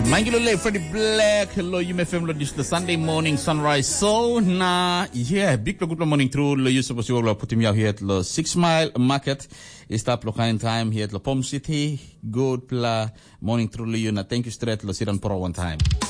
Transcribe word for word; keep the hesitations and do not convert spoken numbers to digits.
Mangilo le Freddie Black, hello you F M lo this the Sunday morning sunrise so na yeah big good morning through lo you supposed to put him out here at the Six Mile Market is that local time here at the Palm City good pla morning through lo you na thank you straight lo siran for one time.